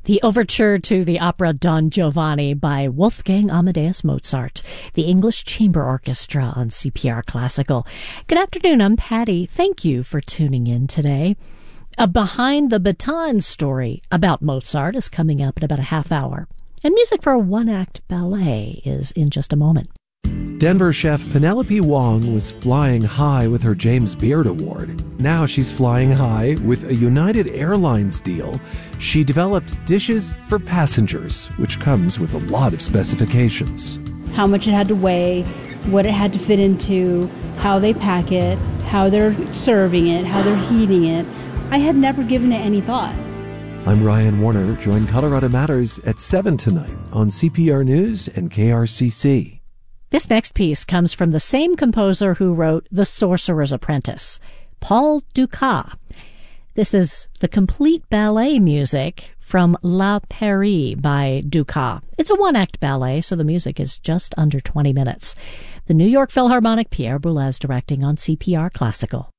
The overture to the opera Don Giovanni by Wolfgang Amadeus Mozart, the English Chamber Orchestra on CPR Classical. Good afternoon, I'm Patty. Thank you for tuning in today. A Behind the Baton story about Mozart is coming up in about a half hour. And music for a one-act ballet is in just a moment. Denver chef Penelope Wong was flying high with her James Beard Award. Now she's flying high with a United Airlines deal. She developed dishes for passengers, which comes with a lot of specifications. How much it had to weigh, what it had to fit into, how they pack it, how they're serving it, how they're heating it. I had never given it any thought. I'm Ryan Warner. Join Colorado Matters at 7 tonight on CPR News and KRCC. This next piece comes from the same composer who wrote The Sorcerer's Apprentice, Paul Dukas. This is the complete ballet music from La Pairie by Dukas. It's a one-act ballet, so the music is just under 20 minutes. The New York Philharmonic, Pierre Boulez directing on CPR Classical.